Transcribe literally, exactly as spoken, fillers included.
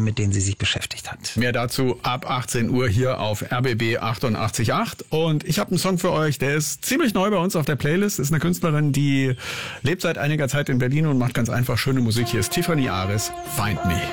mit denen sie sich beschäftigt hat. Mehr dazu ab achtzehn Uhr hier auf R B B achtundachtzig Komma acht. Und ich habe einen Song für euch, der ist ziemlich neu bei uns auf der Playlist. Ist eine Künstlerin, die lebt seit einiger Zeit in Berlin und macht ganz einfach schöne Musik. Hier ist Tiffany Aris, Find Me.